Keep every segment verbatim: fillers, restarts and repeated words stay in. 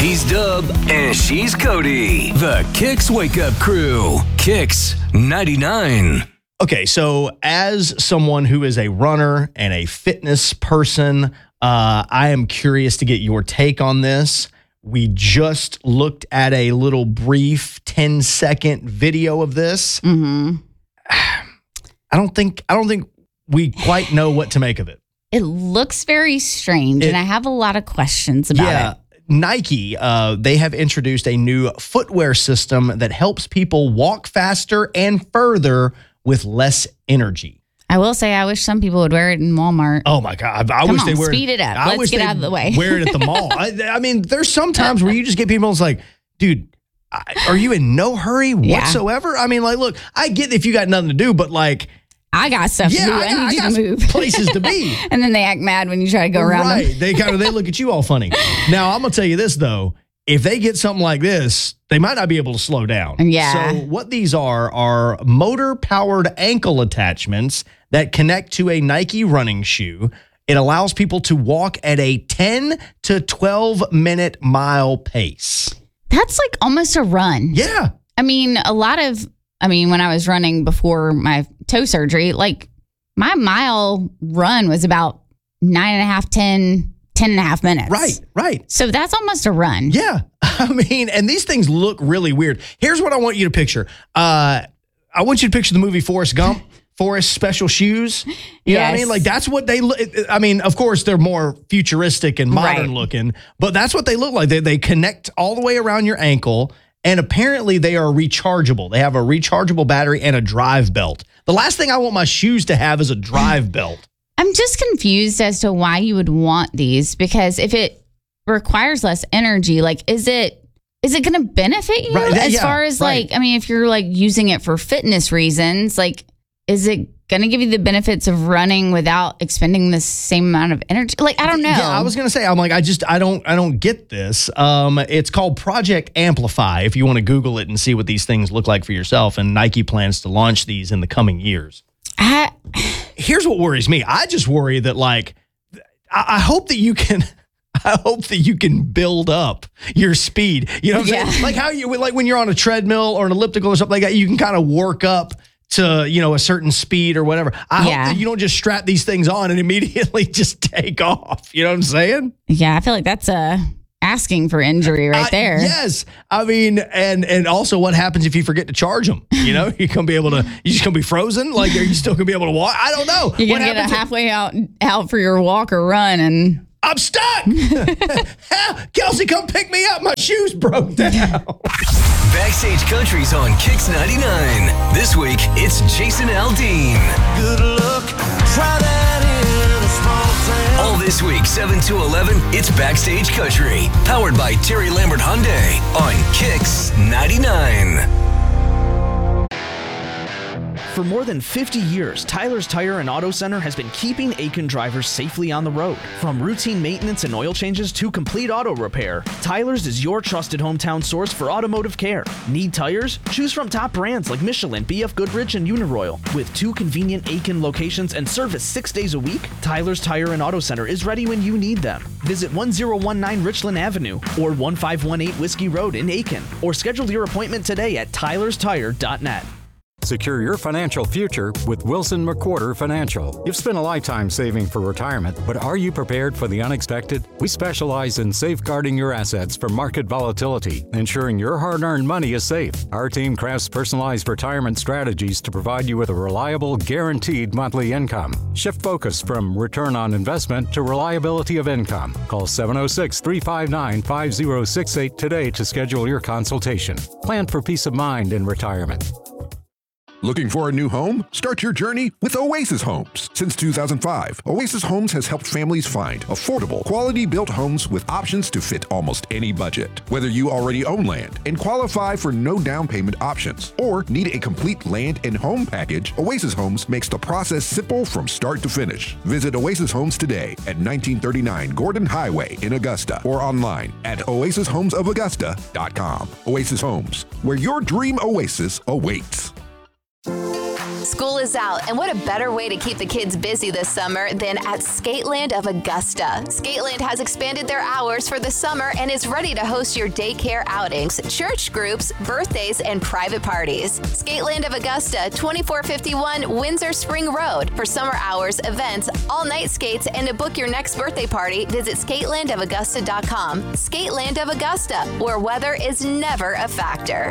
He's Dub, and she's Cody. The Kicks Wake Up Crew. Kicks ninety-nine. Okay, so as someone who is a runner and a fitness person, uh, I am curious to get your take on this. We just looked at a little brief ten second video of this. Mm-hmm. I don't think I don't think we quite know what to make of it. It looks very strange, It- and I have a lot of questions about yeah. it. Nike, uh, they have introduced a new footwear system that helps people walk faster and further with less energy. I will say, I wish some people would wear it in Walmart. Oh my God! I, I Come wish on, they wear speed it up. I Let's wish get they out of the way. Wear it at the mall. I, I mean, there's some times where you just get people. It's like, dude, I, are you in no hurry Yeah. whatsoever? I mean, like, look, I get if you got nothing to do, but like, I got stuff yeah, to do. I I, got, need I you got to move. places to be. And then they act mad when you try to go around right? them. They kind of they look at you all funny. Now I'm gonna tell you this though. If they get something like this, they might not be able to slow down. Yeah. So what these are are motor-powered ankle attachments that connect to a Nike running shoe. It allows people to walk at a ten to twelve minute mile pace. That's like almost a run. Yeah. I mean, a lot of, I mean, when I was running before my toe surgery, like my mile run was about nine and a half, ten, ten and a half minutes. Right, right. So that's almost a run. Yeah. I mean, and these things look really weird. Here's what I want you to picture. Uh, I want you to picture the movie Forrest Gump. Forrest Special Shoes. You know what I Yes. mean? Like that's what they look. I mean, of course, they're more futuristic and modern Right. looking, but that's what they look like. They, they connect all the way around your ankle, and apparently they are rechargeable. They have a rechargeable battery and a drive belt. The last thing I want my shoes to have is a drive belt. I'm just confused as to why you would want these, because if it requires less energy, like is it is it going to benefit you Right, that- as yeah, far as right. like, I mean, if you're like using it for fitness reasons, like is it going to give you the benefits of running without expending the same amount of energy? Like, I don't know. Yeah, I was gonna say, I'm like, I just, I don't, I don't get this. Um, it's called Project Amplify. If you want to Google it and see what these things look like for yourself, and Nike plans to launch these in the coming years. I, Here's what worries me. I just worry that like, I, I hope that you can. I hope that you can build up your speed. You know what I'm Yeah. saying? Like how you, like when you're on a treadmill or an elliptical or something like that, you can kind of work up to, you know, a certain speed or whatever. I Yeah. hope that you don't just strap these things on and immediately just take off. You know what I'm saying? yeah, I feel like that's a asking for injury right I- there. yes. I mean, and and also what happens if you forget to charge them? You know, you're going to be able to, you just going to be frozen? Like, are you still going to be able to walk? I don't know. You're What gonna get a happens if- halfway out out for your walk or run, and I'm stuck. Kelsey, come pick me up. My shoes broke down. Backstage Country's on Kicks ninety-nine. This week, it's Jason Aldean. Good luck, try that in a small town. All this week, seven to eleven, it's Backstage Country. Powered by Terry Lambert Hyundai on Kicks ninety-nine. For more than fifty years, Tyler's Tire and Auto Center has been keeping Aiken drivers safely on the road. From routine maintenance and oil changes to complete auto repair, Tyler's is your trusted hometown source for automotive care. Need tires? Choose from top brands like Michelin, B F Goodrich, and Uniroyal. With two convenient Aiken locations and service six days a week, Tyler's Tire and Auto Center is ready when you need them. Visit one oh one nine Richland Avenue or one five one eight Whiskey Road in Aiken, or schedule your appointment today at tylers tire dot net. Secure your financial future with Wilson McWhorter Financial. You've spent a lifetime saving for retirement, but are you prepared for the unexpected? We specialize in safeguarding your assets from market volatility, ensuring your hard-earned money is safe. Our team crafts personalized retirement strategies to provide you with a reliable, guaranteed monthly income. Shift focus from return on investment to reliability of income. Call seven oh six, three five nine, five oh six eight today to schedule your consultation. Plan for peace of mind in retirement. Looking for a new home? Start your journey with Oasis Homes. Since two thousand five, Oasis Homes has helped families find affordable, quality-built homes with options to fit almost any budget. Whether you already own land and qualify for no down payment options, or need a complete land and home package, Oasis Homes makes the process simple from start to finish. Visit Oasis Homes today at nineteen thirty-nine Gordon Highway in Augusta, or online at oasis homes of augusta dot com. Oasis Homes, where your dream oasis awaits. School is out, and what a better way to keep the kids busy this summer than at Skateland of Augusta. Skateland has expanded their hours for the summer and is ready to host your daycare outings, church groups, birthdays, and private parties. Skateland of Augusta, twenty-four fifty-one Windsor Spring Road. For summer hours, events, all-night skates, and to book your next birthday party, visit skateland of augusta dot com. Skateland of Augusta, where weather is never a factor.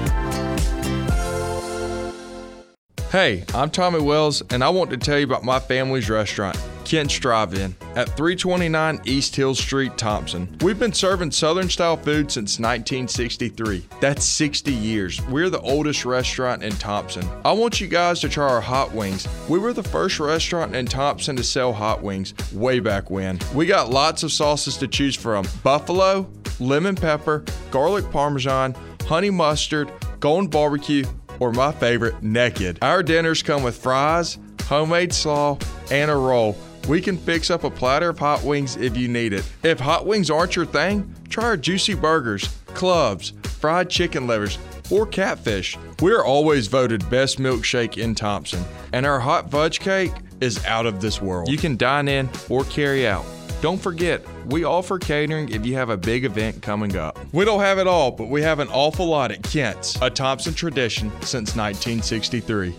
Hey, I'm Tommy Wells, and I want to tell you about my family's restaurant, Kent's Drive-In, at three twenty-nine East Hill Street, Thompson. We've been serving Southern-style food since nineteen sixty-three. That's sixty years. We're the oldest restaurant in Thompson. I want you guys to try our hot wings. We were the first restaurant in Thompson to sell hot wings way back when. We got lots of sauces to choose from: buffalo, lemon pepper, garlic parmesan, honey mustard, golden barbecue, or my favorite, naked. Our dinners come with fries, homemade slaw, and a roll. We can fix up a platter of hot wings if you need it. If hot wings aren't your thing, try our juicy burgers, clubs, fried chicken livers, or catfish. We're always voted best milkshake in Thompson, and our hot fudge cake is out of this world. You can dine in or carry out. Don't forget, we offer catering if you have a big event coming up. We don't have it all, but we have an awful lot at Kent's, a Thompson tradition since nineteen sixty-three.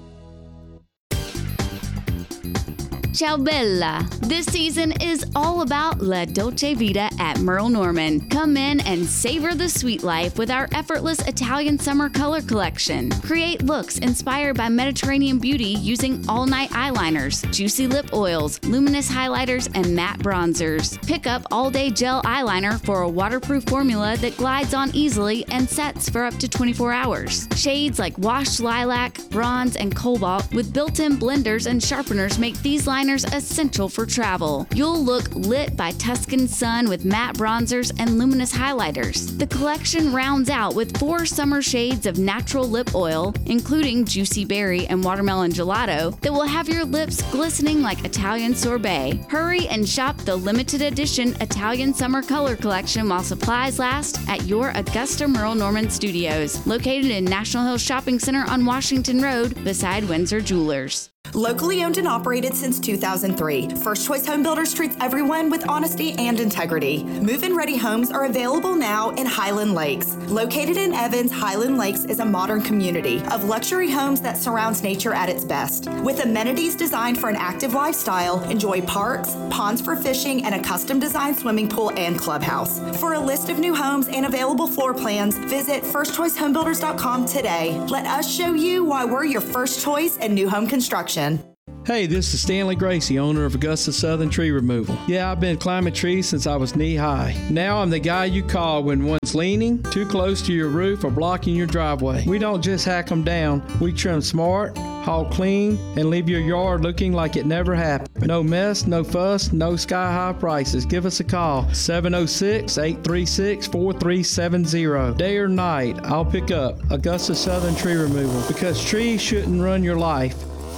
Ciao Bella. This season is all about La Dolce Vita at Merle Norman. Come in and savor the sweet life with our effortless Italian summer color collection. Create looks inspired by Mediterranean beauty using all-night eyeliners, juicy lip oils, luminous highlighters, and matte bronzers. Pick up all-day gel eyeliner for a waterproof formula that glides on easily and sets for up to twenty-four hours. Shades like washed lilac, bronze, and cobalt with built-in blenders and sharpeners make these liners essential for travel. You'll look lit by Tuscan sun with matte bronzers and luminous highlighters. The collection rounds out with four summer shades of natural lip oil, including juicy berry and watermelon gelato, that will have your lips glistening like Italian sorbet. Hurry and shop the limited edition Italian Summer Color Collection while supplies last at your Augusta Merle Norman Studios, located in National Hill Shopping Center on Washington Road beside Windsor Jewelers. Locally owned and operated since two thousand three, First Choice Home Builders treats everyone with honesty and integrity. Move-in ready homes are available now in Highland Lakes. Located in Evans, Highland Lakes is a modern community of luxury homes that surrounds nature at its best. With amenities designed for an active lifestyle, enjoy parks, ponds for fishing, and a custom-designed swimming pool and clubhouse. For a list of new homes and available floor plans, visit first choice home builders dot com today. Let us show you why we're your first choice in new home construction. Hey, this is Stanley Gracie, owner of Augusta Southern Tree Removal. Yeah, I've been climbing trees since I was knee-high. Now I'm the guy you call when one's leaning, too close to your roof, or blocking your driveway. We don't just hack them down. We trim smart, haul clean, and leave your yard looking like it never happened. No mess, no fuss, no sky-high prices. Give us a call, seven oh six, eight three six, four three seven zero. Day or night, I'll pick up Augusta Southern Tree Removal, because trees shouldn't run your life.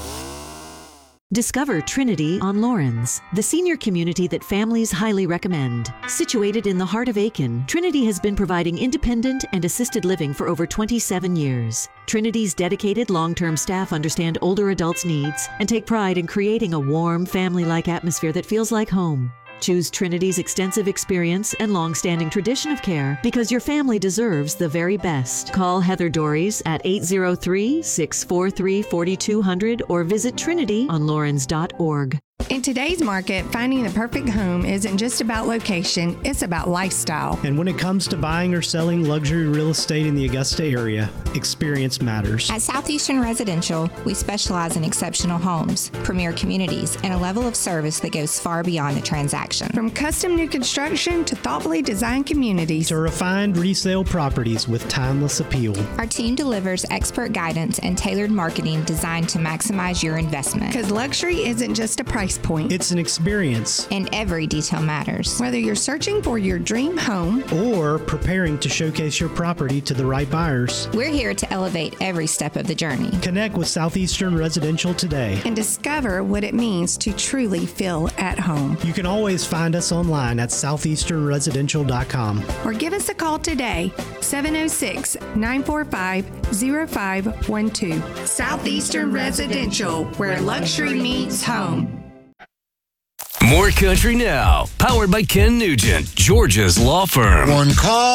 Discover Trinity on Lawrence, the senior community that families highly recommend. Situated in the heart of Aiken, Trinity has been providing independent and assisted living for over twenty-seven years. Trinity's dedicated long-term staff understand older adults' needs and take pride in creating a warm, family-like atmosphere that feels like home. Choose Trinity's extensive experience and long-standing tradition of care because your family deserves the very best. Call Heather Dories at eight oh three, six four three, four two zero zero or visit trinity on lawrence dot org. In today's market, finding the perfect home isn't just about location, it's about lifestyle. And when it comes to buying or selling luxury real estate in the Augusta area, experience matters. At Southeastern Residential, we specialize in exceptional homes, premier communities, and a level of service that goes far beyond the transaction. From custom new construction to thoughtfully designed communities to refined resale properties with timeless appeal. Our team delivers expert guidance and tailored marketing designed to maximize your investment. Because luxury isn't just a price price point. It's an experience. And every detail matters. Whether you're searching for your dream home or preparing to showcase your property to the right buyers, we're here to elevate every step of the journey. Connect with Southeastern Residential today and discover what it means to truly feel at home. You can always find us online at southeastern residential dot com or give us a call today, seven oh six, nine four five, oh five one two. Southeastern Residential, where luxury meets home. More Country Now, powered by Ken Nugent, Georgia's law firm. One call.